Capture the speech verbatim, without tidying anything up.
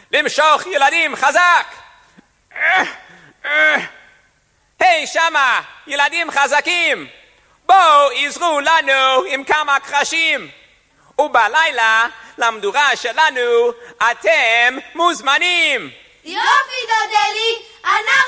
למשוך ילדים חזק. היי שמה, ילדים חזקים, בואו עזרו לנו עם כמה קרשים. ובלילה למדורה שלנו אתם מוזמנים. יופי דודלי, אנחנו